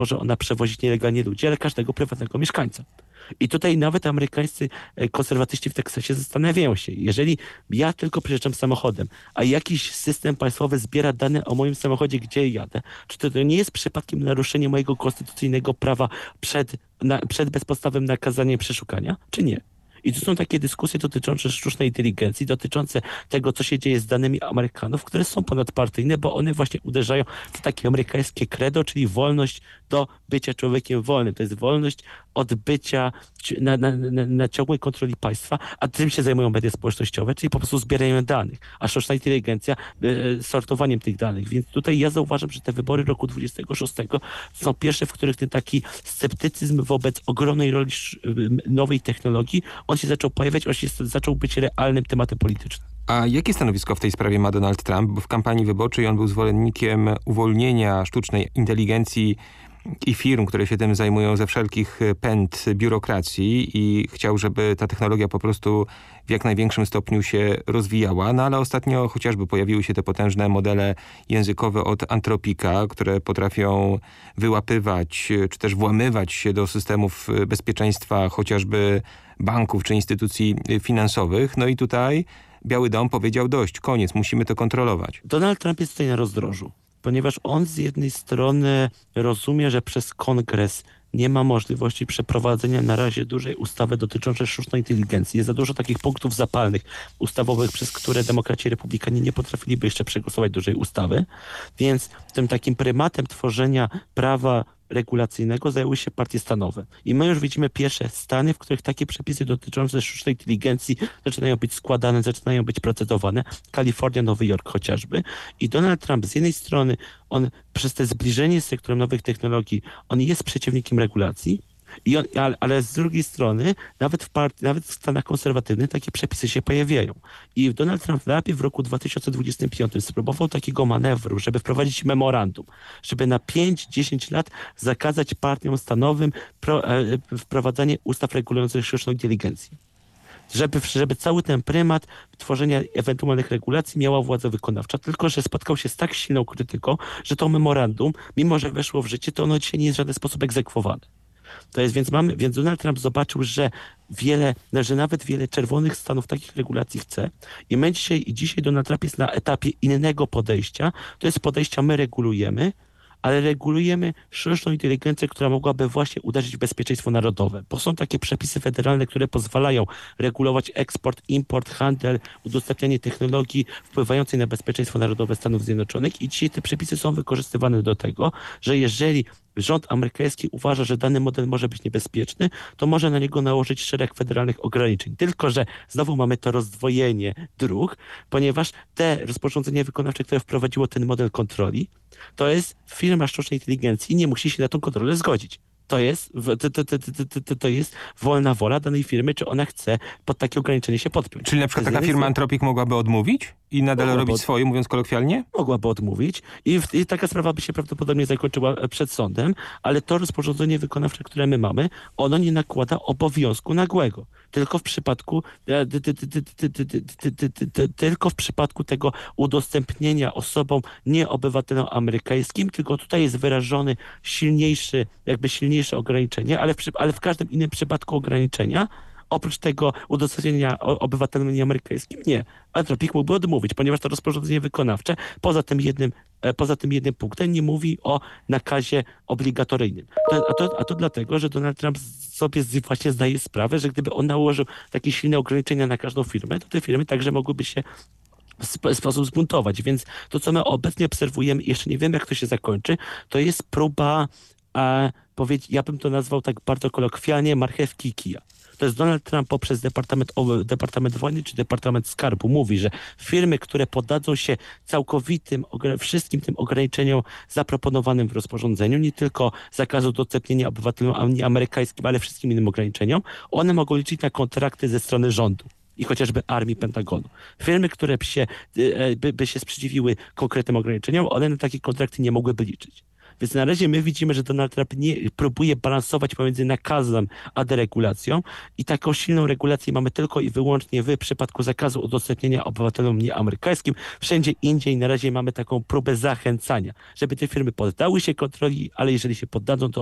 może ona przewozić nielegalnie ludzi, ale każdego prywatnego mieszkańca. I tutaj nawet amerykańscy konserwatyści w Teksasie zastanawiają się, jeżeli ja tylko przyjeżdżam samochodem, a jakiś system państwowy zbiera dane o moim samochodzie, gdzie jadę, czy to nie jest przypadkiem naruszenie mojego konstytucyjnego prawa przed bezpodstawowym nakazaniem przeszukania, czy nie? I to są takie dyskusje dotyczące sztucznej inteligencji, dotyczące tego, co się dzieje z danymi Amerykanów, które są ponadpartyjne, bo one właśnie uderzają w takie amerykańskie credo, czyli wolność do bycia człowiekiem wolnym. To jest wolność od bycia na ciągłej kontroli państwa, a tym się zajmują media społecznościowe, czyli po prostu zbierają danych, a sztuczna inteligencja sortowaniem tych danych. Więc tutaj ja zauważam, że te wybory roku 26 są pierwsze, w których ten taki sceptycyzm wobec ogromnej roli nowej technologii, on się zaczął pojawiać, on się zaczął być realnym tematem politycznym. A jakie stanowisko w tej sprawie ma Donald Trump? Bo w kampanii wyborczej on był zwolennikiem uwolnienia sztucznej inteligencji i firm, które się tym zajmują, ze wszelkich pęd biurokracji i chciał, żeby ta technologia po prostu w jak największym stopniu się rozwijała. No ale ostatnio chociażby pojawiły się te potężne modele językowe od Anthropica, które potrafią wyłapywać czy też włamywać się do systemów bezpieczeństwa chociażby banków czy instytucji finansowych. No i tutaj Biały Dom powiedział dość, koniec, musimy to kontrolować. Donald Trump jest tutaj na rozdrożu, ponieważ on z jednej strony rozumie, że przez Kongres nie ma możliwości przeprowadzenia na razie dużej ustawy dotyczącej sztucznej inteligencji. Jest za dużo takich punktów zapalnych ustawowych, przez które demokraci i republikanie nie potrafiliby jeszcze przegłosować dużej ustawy. Więc tym takim prymatem tworzenia prawa regulacyjnego zajęły się partie stanowe. I my już widzimy pierwsze stany, w których takie przepisy dotyczące sztucznej inteligencji zaczynają być składane, zaczynają być procedowane. Kalifornia, Nowy Jork chociażby. I Donald Trump z jednej strony, on przez te zbliżenie z sektorem nowych technologii, on jest przeciwnikiem regulacji, ale z drugiej strony nawet w Stanach konserwatywnych takie przepisy się pojawiają. I Donald Trump najpierw w roku 2025 spróbował takiego manewru, żeby wprowadzić memorandum, żeby na 5-10 lat zakazać partiom stanowym wprowadzanie ustaw regulujących sztuczną inteligencję. Żeby cały ten prymat tworzenia ewentualnych regulacji miała władza wykonawcza, tylko że spotkał się z tak silną krytyką, że to memorandum, mimo że weszło w życie, to ono dzisiaj nie jest w żaden sposób egzekwowane. To jest, więc Donald Trump zobaczył, że nawet wiele czerwonych stanów takich regulacji chce i dzisiaj Donald Trump jest na etapie innego podejścia. To jest podejścia, my regulujemy, ale regulujemy sztuczną inteligencję, która mogłaby właśnie uderzyć w bezpieczeństwo narodowe. Bo są takie przepisy federalne, które pozwalają regulować eksport, import, handel, udostępnianie technologii wpływającej na bezpieczeństwo narodowe Stanów Zjednoczonych i dzisiaj te przepisy są wykorzystywane do tego, że jeżeli rząd amerykański uważa, że dany model może być niebezpieczny, to może na niego nałożyć szereg federalnych ograniczeń. Tylko że znowu mamy to rozdwojenie dróg, ponieważ te rozporządzenie wykonawcze, które wprowadziło ten model kontroli, to jest firma sztucznej inteligencji i nie musi się na tą kontrolę zgodzić. To jest wolna wola danej firmy, czy ona chce pod takie ograniczenie się podpiąć. Czyli na przykład taka firma Anthropic mogłaby odmówić i nadal robić swoje, mówiąc kolokwialnie? Mogłaby odmówić i taka sprawa by się prawdopodobnie zakończyła przed sądem, ale to rozporządzenie wykonawcze, które my mamy, ono nie nakłada obowiązku nagłego. Tylko w przypadku tego udostępnienia osobom nieobywatelom amerykańskim, tylko tutaj jest wyrażone silniejsze ograniczenie, ale w każdym innym przypadku ograniczenia, oprócz tego udostępnienia obywatelom nieamerykańskim, nie. Anthropic mógłby odmówić, ponieważ to rozporządzenie wykonawcze poza tym jednym punktem nie mówi o nakazie obligatoryjnym. A to dlatego, że Donald Trump sobie właśnie zdaje sprawę, że gdyby on nałożył takie silne ograniczenia na każdą firmę, to te firmy także mogłyby się w sposób zbuntować. Więc to, co my obecnie obserwujemy, jeszcze nie wiemy, jak to się zakończy, to jest próba, ja bym to nazwał tak bardzo kolokwialnie, marchewki i kija. To jest Donald Trump poprzez Departament Wojny czy Departament Skarbu mówi, że firmy, które poddadzą się wszystkim tym ograniczeniom zaproponowanym w rozporządzeniu, nie tylko zakazu udostępnienia obywatelom amerykańskim, ale wszystkim innym ograniczeniom, one mogą liczyć na kontrakty ze strony rządu i chociażby armii Pentagonu. Firmy, które by się sprzeciwiły konkretnym ograniczeniom, one na takie kontrakty nie mogłyby liczyć. Więc na razie my widzimy, że Donald Trump nie próbuje balansować pomiędzy nakazem a deregulacją i taką silną regulację mamy tylko i wyłącznie w przypadku zakazu udostępnienia obywatelom nieamerykańskim. Wszędzie indziej na razie mamy taką próbę zachęcania, żeby te firmy poddały się kontroli, ale jeżeli się poddadzą, to